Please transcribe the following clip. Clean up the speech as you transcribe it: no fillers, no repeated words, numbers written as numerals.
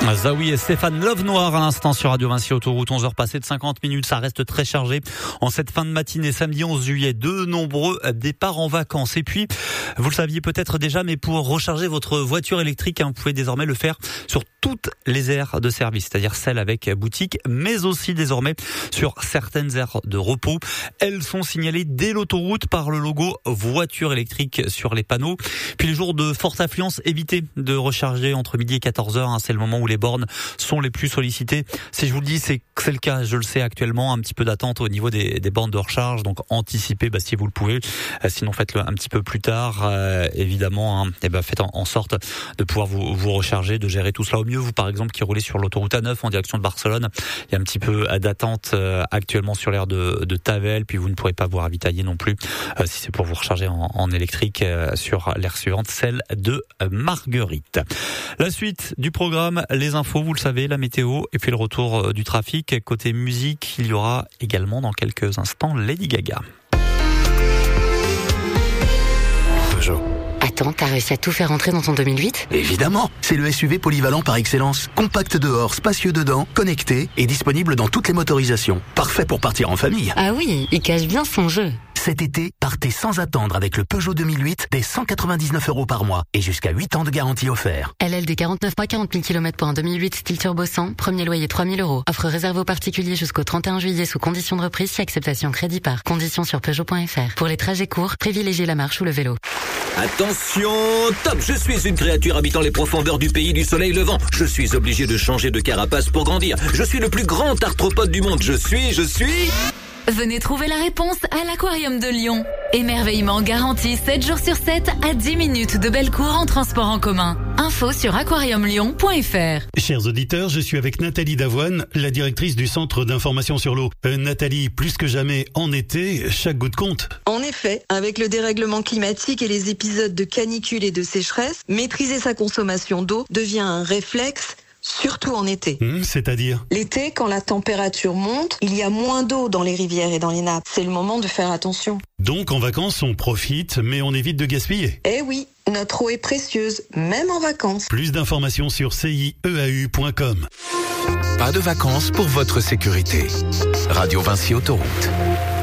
Zawi et Stéphane Love Noir à l'instant sur Radio Vinci Autoroute, 11h passées de 50 minutes, ça reste très chargé en cette fin de matinée, samedi 11 juillet, de nombreux départs en vacances. Et puis, vous le saviez peut-être déjà, mais pour recharger votre voiture électrique, vous pouvez désormais le faire sur toutes les aires de service, c'est-à-dire celles avec boutique, mais aussi désormais sur certaines aires de repos. Elles sont signalées dès l'autoroute par le logo voiture électrique sur les panneaux. Puis les jours de forte affluence, évitez de recharger entre midi et 14h, c'est le moment où les bornes sont les plus sollicitées. Si je vous le dis, c'est le cas, je le sais actuellement, un petit peu d'attente au niveau des bornes de recharge, donc anticipez si vous le pouvez, sinon faites-le un petit peu plus tard, évidemment, faites en sorte de pouvoir vous recharger, de gérer tout cela au mieux. Vous par exemple qui roulez sur l'autoroute A9 en direction de Barcelone, il y a un petit peu d'attente actuellement sur l'aire de Tavel, puis vous ne pourrez pas vous ravitailler non plus si c'est pour vous recharger en électrique sur l'aire suivante, celle de Marguerite. La suite du programme, les infos, vous le savez, la météo et puis le retour du trafic. Côté musique, il y aura également dans quelques instants Lady Gaga. Peugeot. Attends, t'as réussi à tout faire entrer dans ton 2008 ? Évidemment, c'est le SUV polyvalent par excellence. Compact dehors, spacieux dedans, connecté et disponible dans toutes les motorisations. Parfait pour partir en famille. Ah oui, il cache bien son jeu. Cet été, partez sans attendre avec le Peugeot 2008 dès 199 € par mois et jusqu'à 8 ans de garantie offert. LLD 49 mois, 40 000 km pour un 2008 style turbo 100, premier loyer 3 000 €. Offre réservée aux particuliers jusqu'au 31 juillet sous conditions de reprise si acceptation crédit par. Conditions sur Peugeot.fr. Pour les trajets courts, privilégiez la marche ou le vélo. Attention, top, je suis une créature habitant les profondeurs du pays du soleil levant. Je suis obligé de changer de carapace pour grandir. Je suis le plus grand arthropode du monde. Je suis... Venez trouver la réponse à l'Aquarium de Lyon. Émerveillement garanti 7 jours sur 7 à 10 minutes de Bellecour en transport en commun. Info sur aquariumlyon.fr. Chers auditeurs, je suis avec Nathalie Davoine, la directrice du Centre d'information sur l'eau. Nathalie, plus que jamais en été, chaque goutte compte. En effet, avec le dérèglement climatique et les épisodes de canicule et de sécheresse, maîtriser sa consommation d'eau devient un réflexe, surtout en été. C'est-à-dire ? L'été, quand la température monte, il y a moins d'eau dans les rivières et dans les nappes. C'est le moment de faire attention. Donc en vacances, on profite, mais on évite de gaspiller. Eh oui, notre eau est précieuse, même en vacances. Plus d'informations sur cieau.com. Pas de vacances pour votre sécurité. Radio Vinci Autoroute.